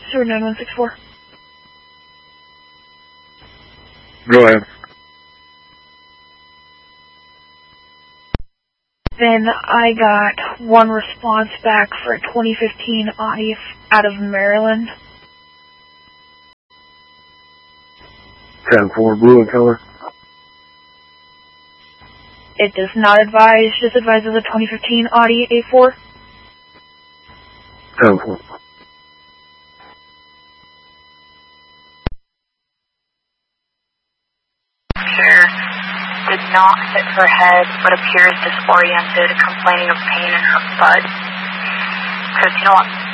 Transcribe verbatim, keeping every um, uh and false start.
zero nine one six four. Go ahead. Then I got one response back for a twenty fifteen Audi out of Maryland. ten four, blue in color. It does not advise, just advises a twenty fifteen Audi A four. ten four. Did not hit her head, but appears disoriented, complaining of pain in her butt. Because, you know what,